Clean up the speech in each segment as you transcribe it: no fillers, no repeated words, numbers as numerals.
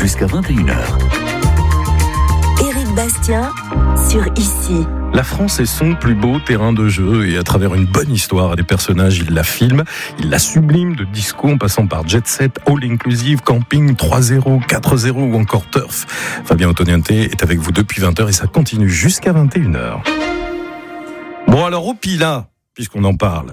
jusqu'à 21h. Éric Bastien sur Ici. La France est son plus beau terrain de jeu et à travers une bonne histoire et des personnages, il la filme, il la sublime de disco en passant par jet set, all inclusive, camping, 3-0, 4-0 ou encore turf. Fabien Antoniente est avec vous depuis 20h et ça continue jusqu'à 21h. Bon alors au Pilat, puisqu'on en parle.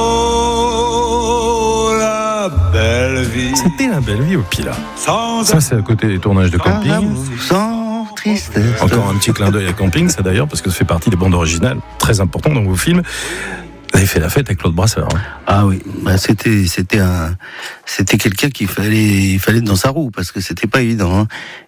Oh, la belle vie. C'était la belle vie au Pilat. Ça c'est à côté des tournages de camping. Sans tristesse. Encore un petit clin d'œil à camping, ça d'ailleurs, parce que ça fait partie des bandes originales, très important dans vos films. Vous avez fait la fête avec Claude Brasseur. Hein. Ah oui, c'était quelqu'un qu'il fallait être dans sa roue parce que c'était pas évident. Hein.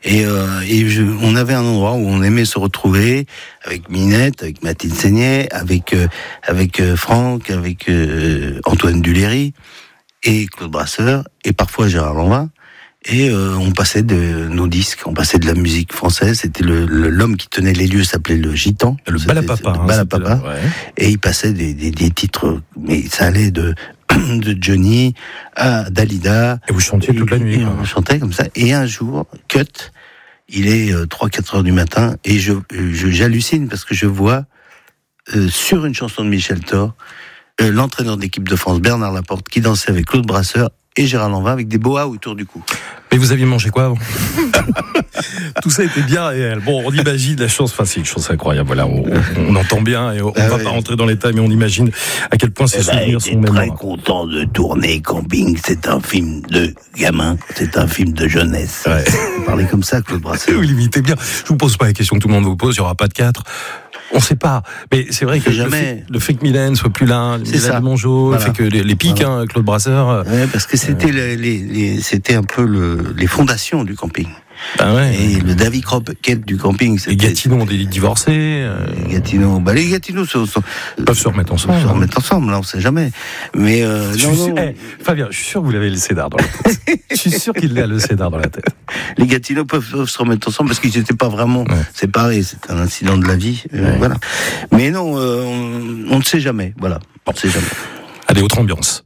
On avait un endroit où on aimait se retrouver avec Minette, avec Mathilde Seignet, avec Franck, avec Antoine Duléry et Claude Brasseur et parfois Gérard Lanvin. Et on passait de nos disques, on passait de la musique française. C'était l'homme qui tenait les lieux s'appelait le Gitan, le Balapapa. Balapapa. Ouais. Et il passait des titres, mais ça allait de Johnny à Dalida. Et vous chantiez toute la nuit. On chantait comme ça. Et un jour, cut, il est 3-4 heures du matin et j'hallucine parce que je vois sur une chanson de Michel Thor l'entraîneur d'équipe de France Bernard Laporte qui dansait avec Claude Brasseur et Gérard Lanvin avec des boas autour du cou. Mais vous aviez mangé quoi avant? Tout ça était bien réel. Bon, on imagine la chance, enfin c'est une chance incroyable. Voilà, on entend bien et on va pas rentrer dans les détails, mais on imagine à quel point ces souvenirs sont mémorables. Très content de tourner Camping. C'est un film de gamin, c'est un film de jeunesse. Ouais. Vous parlez comme ça, Claude Brasseur. Vous l'imitez bien. Je vous pose pas la question que tout le monde vous pose. Il y aura pas de 4. On sait pas, mais c'est vrai que le fait que Mylène soit plus là, Mylène de Mongeau, le fait que les pics, voilà. Claude Brasseur. Ouais, parce que c'était c'était un peu les fondations du camping. Ah ouais. Et le David Croquette du camping. Les Gatineaux ont des Les divorcés. Gatineaux peuvent se remettre ensemble. Se remettre ensemble, là, on sait jamais. Mais Fabien, je suis sûr que vous l'avez le Cédar dans la tête. Je suis sûr qu'il a le Cédar dans la tête. Les Gatineaux peuvent se remettre ensemble parce qu'ils n'étaient pas vraiment séparés. C'est un incident de la vie. Voilà. Mais non, on ne sait jamais. Voilà. On ne sait jamais. Allez, autre ambiance.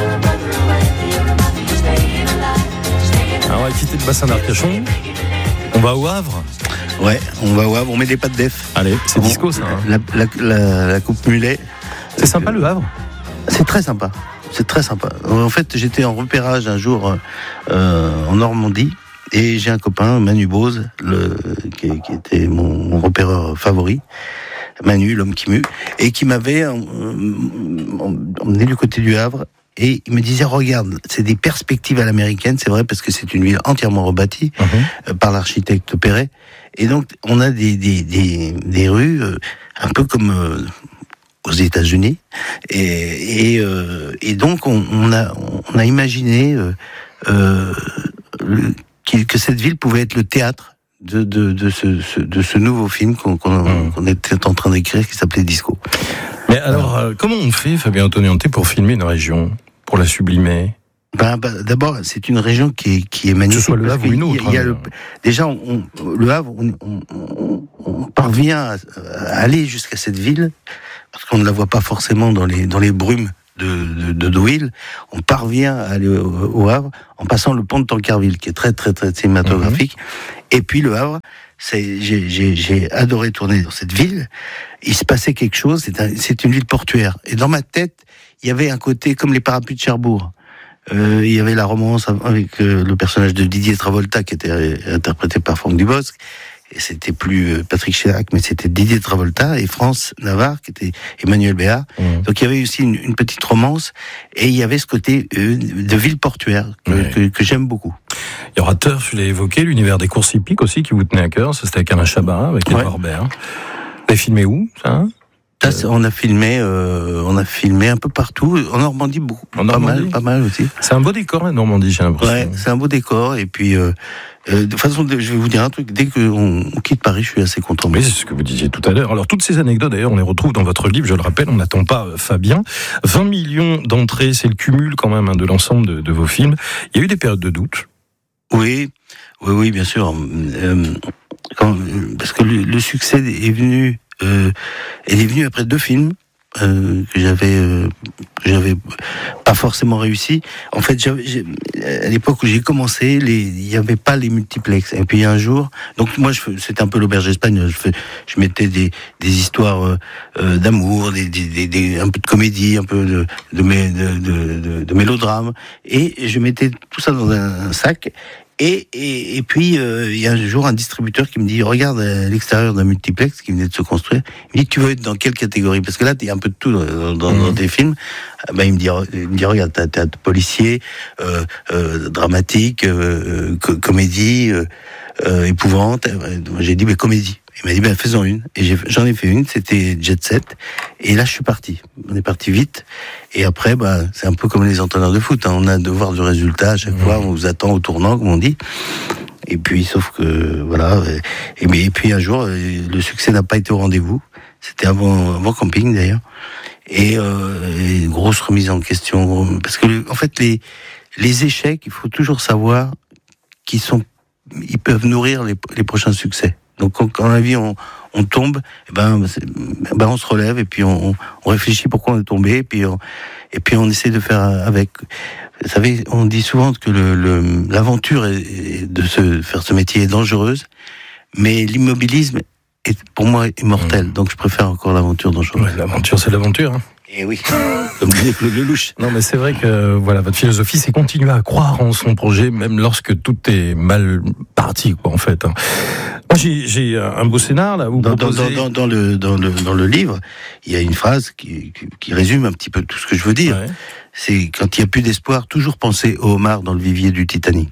Alors, on va quitter le bassin d'Arcachon. On va au Havre. Ouais, on va au Havre. On met des pâtes d'EF. Allez, c'est disco ça. Hein. La coupe mulet. C'est sympa le Havre. C'est très sympa. C'est très sympa. En fait, j'étais en repérage un jour en Normandie. Et j'ai un copain, Manu Bose, qui était mon repéreur favori. Manu, l'homme qui mue. Et qui m'avait emmené du côté du Havre. Et il me disait, regarde, c'est des perspectives à l'américaine, c'est vrai, parce que c'est une ville entièrement rebâtie par l'architecte Perret. Et donc, on a des rues un peu comme aux États-Unis. Et donc, on a imaginé que cette ville pouvait être le théâtre de ce nouveau film qu'on était en train d'écrire, qui s'appelait Disco. Mais alors, comment on fait, Fabien Antoniente, pour filmer une région, pour la sublimer? D'abord, c'est une région qui est magnifique. Que ce soit le Havre ou une autre. Déjà, le Havre, on parvient à aller jusqu'à cette ville, parce qu'on ne la voit pas forcément dans les brumes de Deauville. On parvient à aller au Havre en passant le pont de Tancarville, qui est très, très, très cinématographique. Et puis le Havre, j'ai adoré tourner dans cette ville. Il se passait quelque chose, c'est une ville portuaire. Et dans ma tête, il y avait un côté comme les parapluies de Cherbourg. Il y avait la romance avec le personnage de Didier Travolta, qui était interprété par Franck Dubosc. Et c'était plus Patrick Chirac, mais c'était Didier Travolta et France Navarre, qui était Emmanuel Béard. Donc il y avait aussi une petite romance, et il y avait ce côté de ville portuaire que j'aime beaucoup. Il y aura Turf, je l'ai évoqué, l'univers des courses hippiques aussi, qui vous tenait à cœur. Ça, c'était avec Alain Chabat, avec Edouard Baird. Vous avez filmé où, ça on a filmé un peu partout. En Normandie, beaucoup. Pas mal aussi. C'est un beau décor, la Normandie, j'ai l'impression. Ouais, c'est un beau décor. Et puis, de toute façon, je vais vous dire un truc. Dès qu'on quitte Paris, je suis assez content. Oui, c'est ce que vous disiez tout à l'heure. Alors, toutes ces anecdotes, d'ailleurs, on les retrouve dans votre livre. Je le rappelle, on n'attend pas Fabien. 20 millions d'entrées, c'est le cumul quand même de l'ensemble de vos films. Il y a eu des périodes de doute. Oui, bien sûr. Parce que le succès est venu après 2 films. que j'avais pas forcément réussi. En fait, à l'époque où j'ai commencé, il y avait pas les multiplex. Et puis un jour, donc moi, c'était un peu l'auberge espagnole. Je mettais des histoires d'amour, un peu de comédie, un peu de mélodrame, et je mettais tout ça dans un sac. Et puis il y a un jour un distributeur qui me dit regarde à l'extérieur d'un multiplex qui venait de se construire, il me dit tu veux être dans quelle catégorie, parce que là il y a un peu de tout dans tes films. Ben il me dit regarde t'as policier, dramatique, comédie, épouvante. J'ai dit comédie. Il m'a dit faisons une, et j'en ai fait une, c'était Jet Set, et là je suis parti. On est parti vite, et après c'est un peu comme les entraîneurs de foot, hein. On a un devoir de résultat à chaque fois, on vous attend au tournant comme on dit. Et puis sauf que voilà, et puis un jour le succès n'a pas été au rendez-vous. C'était avant Camping d'ailleurs, et une grosse remise en question, parce que en fait les échecs, il faut toujours savoir ils peuvent nourrir les prochains succès. Donc quand dans la vie on tombe, on se relève, et puis on réfléchit pourquoi on est tombé, et puis on essaie de faire avec. Vous savez, on dit souvent que l'aventure de faire ce métier est dangereuse, mais l'immobilisme est pour moi immortel. Donc je préfère encore l'aventure dangereuse. Ouais, l'aventure, c'est l'aventure. Hein. Et oui, comme disait Claude Lelouch. Non, mais c'est vrai que voilà, votre philosophie, c'est continuer à croire en son projet, même lorsque tout est mal parti, quoi, en fait. Moi, j'ai un beau scénar là. Dans le livre, il y a une phrase qui résume un petit peu tout ce que je veux dire. Ouais. C'est quand il n'y a plus d'espoir, toujours penser au homard dans le vivier du Titanic.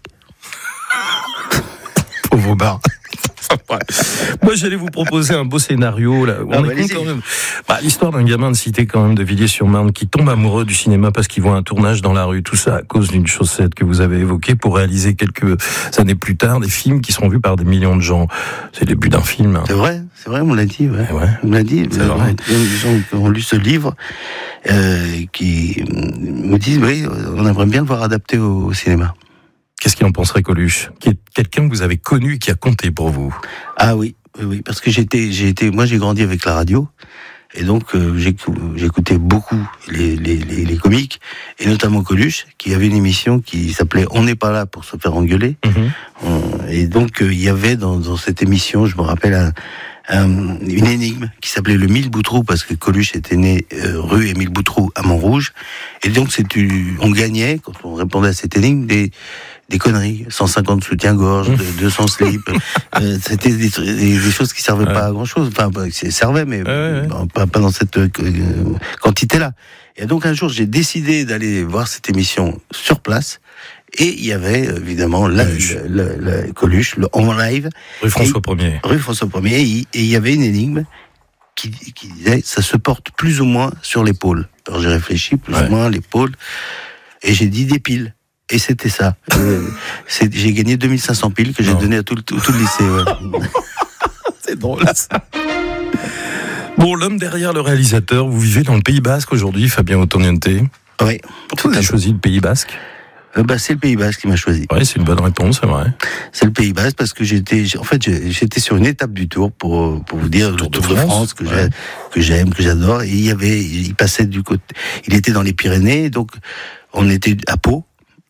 Pauvre homard. Moi, j'allais vous proposer un beau scénario là. On est quand même. L'histoire d'un gamin de cité quand même de Villiers-sur-Marne qui tombe amoureux du cinéma parce qu'il voit un tournage dans la rue. Tout ça à cause d'une chaussette que vous avez évoquée pour réaliser quelques années plus tard des films qui seront vus par des millions de gens. C'est le début d'un film. Hein. C'est vrai, on l'a dit. Ouais. On l'a dit. Il y a des gens qui ont lu ce livre qui me disent on aimerait bien le voir adapté au cinéma. Qu'est-ce qu'il en penserait, Coluche, qui est quelqu'un que vous avez connu et qui a compté pour vous? Ah oui, parce que moi j'ai grandi avec la radio, et donc j'écoutais beaucoup les comiques, et notamment Coluche, qui avait une émission qui s'appelait On n'est pas là pour se faire engueuler. Et donc il y avait dans cette émission, je me rappelle, une énigme qui s'appelait le Mille Boutroux, parce que Coluche était né rue Émile Boutroux à Montrouge, et donc on gagnait, quand on répondait à cette énigme, des conneries, 150 soutiens-gorge, 200 slips, c'était des choses qui servaient pas à grand-chose, enfin, ça servait, mais pas dans cette quantité-là. Et donc un jour, j'ai décidé d'aller voir cette émission sur place, et il y avait évidemment Coluche, en live. Rue François 1er, et il y avait une énigme qui disait, ça se porte plus ou moins sur l'épaule. Alors j'ai réfléchi, plus ou moins l'épaule, et j'ai dit des piles. Et c'était ça. J'ai gagné 2500 piles que j'ai donné à tout le lycée. Ouais. C'est drôle ça. Bon, l'homme derrière le réalisateur, vous vivez dans le Pays Basque aujourd'hui, Fabien Ottoniente. Oui. Pourquoi vous avez choisi le Pays Basque? C'est le Pays Basque qui m'a choisi. Oui, c'est une bonne réponse, c'est vrai. C'est le Pays Basque parce que j'étais sur une étape du Tour pour vous dire, le Tour de France que j'aime, que j'adore. Et il passait du côté, il était dans les Pyrénées, donc on était à Pau.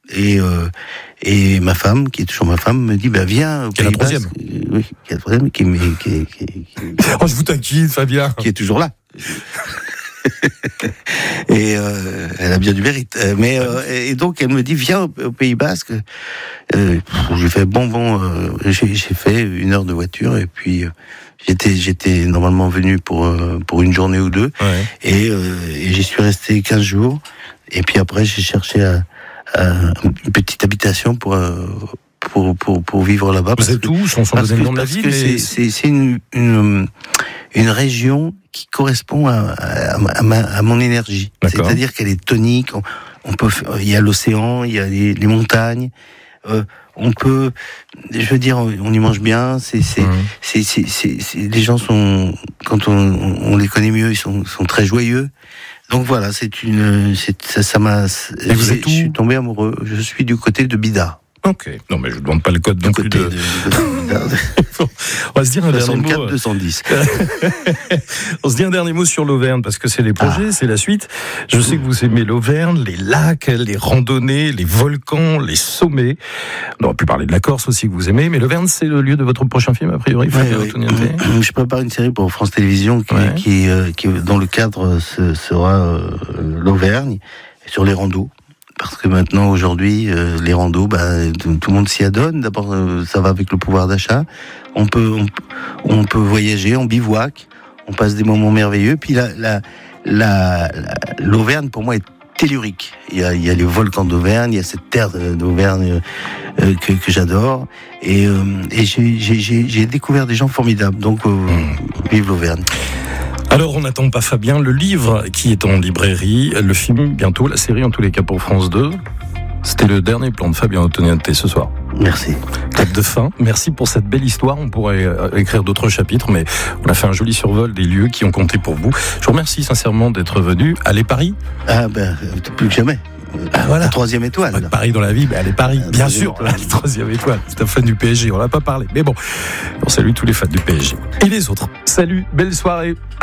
Et ma femme, qui est toujours ma femme, me dit viens au Pays Basque. Qui est la troisième. Oui, qui est la troisième, Oh, je vous taquine, Fabien. Qui est toujours là. Et elle a bien du mérite. Et donc elle me dit viens au Pays Basque. J'ai fait j'ai fait 1 heure de voiture, et puis j'étais normalement venu pour une journée ou deux, et j'y suis resté 15 jours, et puis après j'ai cherché une petite habitation pour vivre là-bas. Vous êtes où, sans donner le nom de la ville? C'est une région qui correspond à mon énergie. D'accord. C'est-à-dire qu'elle est tonique. Il y a l'océan, il y a les montagnes. On peut, je veux dire, on y mange bien. Les gens sont, quand on les connaît mieux, ils sont très joyeux. Donc voilà, ça m'a. Je suis tombé amoureux. Je suis du côté de Bidart. Ok. Non, mais je ne demande pas le code non plus de... Bon, on va se dire un dernier mot. 64 210. On se dit un dernier mot sur l'Auvergne, parce que c'est les projets, c'est la suite. Je sais que vous aimez l'Auvergne, les lacs, les randonnées, les volcans, les sommets. On aurait pu parler de la Corse aussi que vous aimez, mais l'Auvergne, c'est le lieu de votre prochain film, a priori. Oui. Je prépare une série pour France Télévisions qui dans le cadre, sera l'Auvergne, sur les randos. Parce que maintenant, aujourd'hui, les randos, tout le monde s'y adonne. D'abord, ça va avec le pouvoir d'achat. On peut voyager, on bivouac, on passe des moments merveilleux. Puis l'Auvergne, pour moi, est tellurique. Il y a les volcans d'Auvergne, il y a cette terre d'Auvergne que j'adore. Et j'ai découvert des gens formidables. Donc, vive l'Auvergne. Alors, on n'attend pas Fabien, le livre qui est en librairie, le film bientôt, la série en tous les cas pour France 2. C'était le dernier plan de Fabien Ottoniente ce soir. Merci. Clap de fin. Merci pour cette belle histoire. On pourrait écrire d'autres chapitres, mais on a fait un joli survol des lieux qui ont compté pour vous. Je vous remercie sincèrement d'être venu. Allez Paris. Plus que jamais. Voilà. La 3e étoile. Paris dans la vie, allez Paris, bien sûr. La 3e étoile. C'est un fan du PSG, on n'a pas parlé. Mais bon, on salue tous les fans du PSG. Et les autres. Salut, belle soirée.